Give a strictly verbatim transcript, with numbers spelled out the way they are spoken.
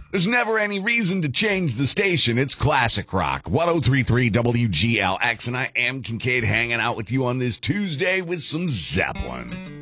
There's never any reason to change the station. It's classic rock. one oh three point three W G L X, and I am Kincaid hanging out with you on this Tuesday with some Zeppelin.